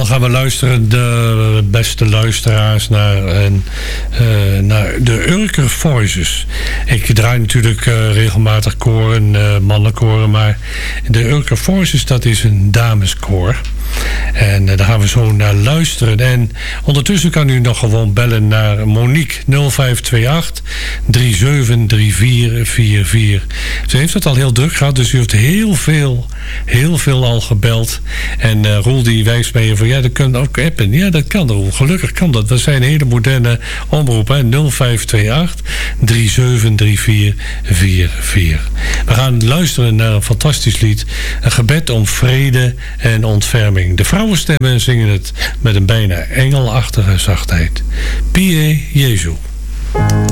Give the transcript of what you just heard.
dan gaan we luisteren, de beste luisteraars, naar de Urker Voices. Ik draai natuurlijk regelmatig koren, mannenkoren, maar de Urker Voices, dat is een dameskoor. En daar gaan we zo naar luisteren. En ondertussen kan u nog gewoon bellen naar Monique 0528 373444. Ze heeft het al heel druk gehad, dus u heeft heel veel al gebeld. En Roel die wijst mij van, ja, dat kan ook appen. Ja, dat kan, Roel. Gelukkig kan dat. Dat zijn hele moderne omroepen. 0528 373444. We gaan luisteren naar een fantastisch lied. Een gebed om vrede en ontferming. De vrouwenstemmen zingen het met een bijna engelachtige zachtheid. Pie Jezu.